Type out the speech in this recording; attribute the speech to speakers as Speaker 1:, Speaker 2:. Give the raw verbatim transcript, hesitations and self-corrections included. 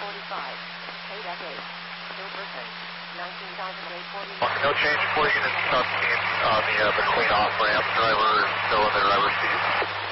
Speaker 1: forty-five. Paid at eight. Still person. nineteen thousand eight hundred forty.
Speaker 2: No change, four units, uh, the, uh, the clean off ramp. Driver still in the driver's seat.